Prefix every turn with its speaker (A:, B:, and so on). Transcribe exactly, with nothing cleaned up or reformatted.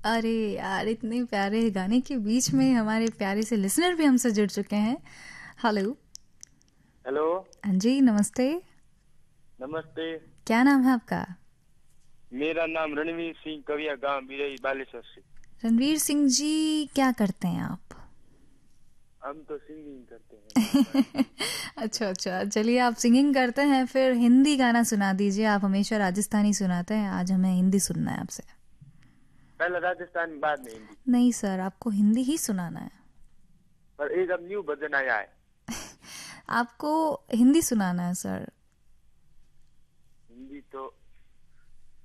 A: अरे यार, इतने प्यारे गाने के बीच में हमारे प्यारे से लिसनर भी हमसे जुड़ चुके हैं। हेलो।
B: हेलो।
A: हाँ जी, नमस्ते।
B: नमस्ते।
A: क्या नाम है आपका?
B: मेरा नाम रणवीर सिंह, कविया, गांव बिरई, बालेश्वर से।
A: रणवीर सिंह जी, क्या करते हैं आप?
B: हम तो सिंगिंग करते हैं, गाना गाते हैं।
A: अच्छा अच्छा, चलिए आप सिंगिंग करते हैं, फिर हिंदी गाना सुना दीजिए। आप हमेशा राजस्थानी सुनाते हैं, आज हमें हिंदी सुनना है आपसे।
B: पहले राजस्थान, बाद में हिंदी।
A: नहीं सर, आपको हिंदी ही सुनाना है।
B: पर एक अब न्यू वर्जन आया है।
A: आपको हिंदी सुनाना है सर।
B: हिंदी तो